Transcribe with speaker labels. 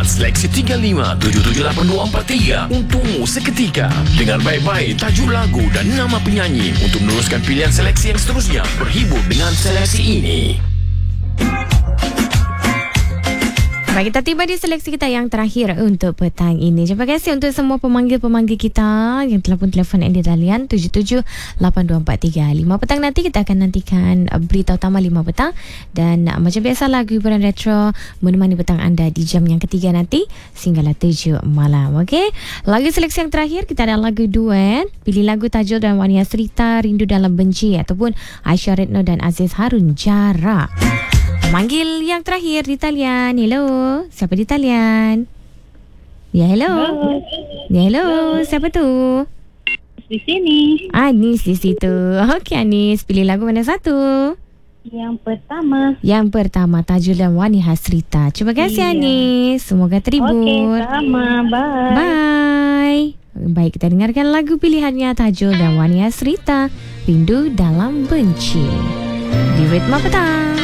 Speaker 1: seleksi 35778243 untukmu seketika. Dengar baik-baik tajuk lagu dan nama penyanyi untuk meneruskan pilihan seleksi yang seterusnya. Berhibur dengan seleksi ini.
Speaker 2: Baik, kita tiba di seleksi kita yang terakhir untuk petang ini. Terima kasih untuk semua pemanggil-pemanggil kita yang telah pun telefon di talian 778243. 5 petang nanti kita akan nantikan berita utama 5 petang. Dan macam biasa lagu hiburan retro menemani petang anda di jam yang ketiga nanti sehinggalah 7 malam. Okey, lagu seleksi yang terakhir kita ada lagu duet. Pilih lagu Tajul dan Wani Hasrita, Rindu Dalam Benci, ataupun Aisyah Retno dan Aziz Harun, Jarak. Manggil yang terakhir di talian. Hello, siapa di talian? Ya, hello. Ya, hello. Siapa tu?
Speaker 3: Di sini.
Speaker 2: Anis di situ. Okey, Anis, pilih lagu mana satu?
Speaker 3: Yang pertama.
Speaker 2: Yang pertama, Tajul dan Wani Hasrita. Terima kasih, Anis. Semoga terhibur.
Speaker 3: Okey, sama. Bye.
Speaker 2: Bye. Baik, kita dengarkan lagu pilihannya Tajul dan Wani Hasrita, Rindu Dalam Benci, di Ritma Petang.